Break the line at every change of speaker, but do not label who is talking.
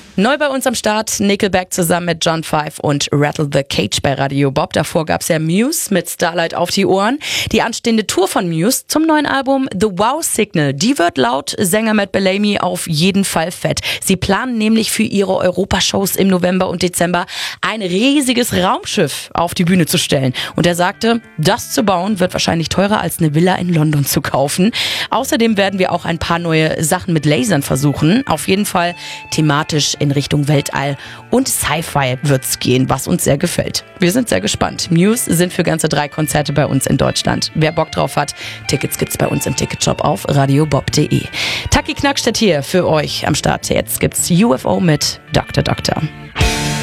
Neu bei uns am Start, Nickelback zusammen mit John Five und Rattle the Cage bei Radio Bob. Davor gab's ja Muse mit Starlight auf die Ohren. Die anstehende Tour von Muse zum neuen Album The Wow Signal, die wird laut Sänger Matt Bellamy auf jeden Fall fett. Sie planen nämlich für ihre Europashows im November und Dezember ein riesiges Raumschiff auf die Bühne zu stellen. Und er sagte, das zu bauen wird wahrscheinlich teurer als eine Villa in London zu kaufen. Außerdem werden wir auch ein paar neue Sachen mit Lasern versuchen. Auf jeden Fall thematisch in Richtung Weltall und Sci-Fi wird's gehen, was uns sehr gefällt. Wir sind sehr gespannt. Muse sind für ganze 3 Konzerte bei uns in Deutschland. Wer Bock drauf hat, Tickets gibt's bei uns im Ticketshop auf radiobob.de. Taki Knackstedt hier für euch am Start. Jetzt gibt's UFO mit Dr. Doctor.